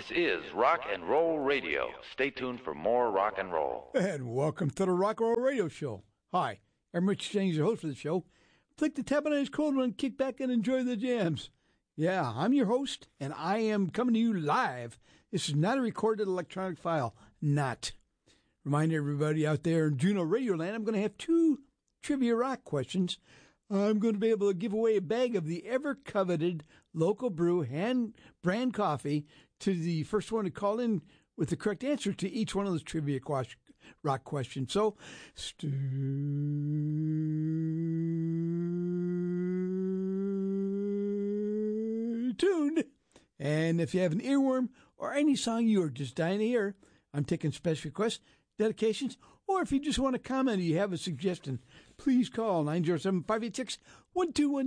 This is Rock and Roll Radio. Stay tuned for more rock and roll. And welcome to the Rock and Roll Radio Show. Hi, I'm Rich James, your host for the show. Flick the tab on a nice cold one, kick back and enjoy the jams. Yeah, I'm your host, and I am coming to you live. This is not a recorded electronic file. Not. Remind everybody out there in Juno Radio Land, I'm going to have 2 trivia rock questions. I'm going to be able to give away a bag of the ever-coveted local brew hand brand coffee to the first one to call in with the correct answer to each one of those trivia rock questions. So, stay tuned. And if you have an earworm or any song you are just dying to hear, I'm taking special requests, dedications, or if you just want to comment or you have a suggestion, please call 907-586-1212 or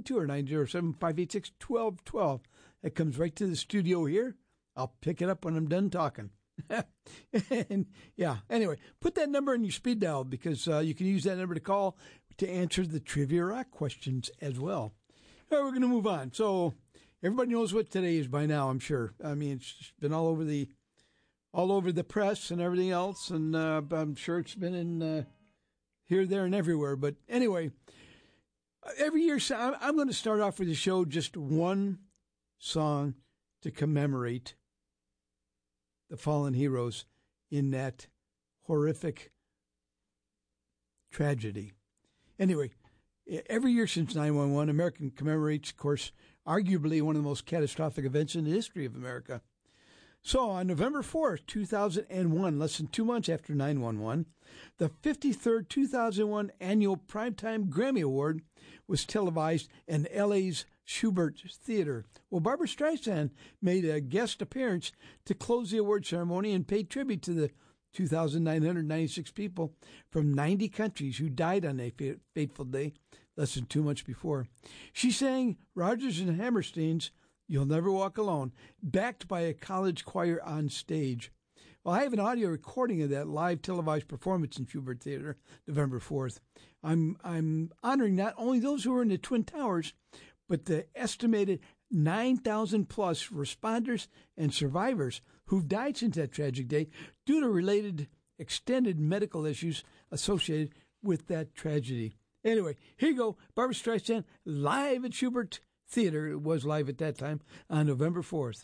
907-586-1212. That comes right to the studio here. I'll pick it up when I'm done talking. And yeah, anyway, put that number in your speed dial because you can use that number to call to answer the trivia rock questions as well. All right, we're going to move on. So everybody knows what today is by now, I'm sure. I mean, it's just been all over the press and everything else, and I'm sure it's been in here, there, and everywhere. But anyway, every year I'm going to start off with the show just one song to commemorate the fallen heroes in that horrific tragedy. Anyway, every year since 9/11, America commemorates, of course, arguably one of the most catastrophic events in the history of America. So on November 4th, 2001, less than 2 months after 9/11, the 53rd 2001 annual Primetime Grammy Award was televised in LA's Shubert Theater. Well, Barbra Streisand made a guest appearance to close the award ceremony and paid tribute to the 2,996 people from 90 countries who died on a fateful day less than 2 months before. She sang Rodgers and Hammerstein's "You'll Never Walk Alone," backed by a college choir on stage. Well, I have an audio recording of that live televised performance in Shubert Theater, November 4th. I'm honoring not only those who were in the Twin Towers, but the estimated 9,000 plus responders and survivors who've died since that tragic day due to related extended medical issues associated with that tragedy. Anyway, here you go. Barbra Streisand live at Shubert Theater. It was live at that time on November 4th.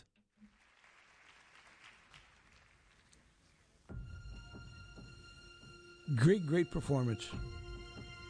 Great performance.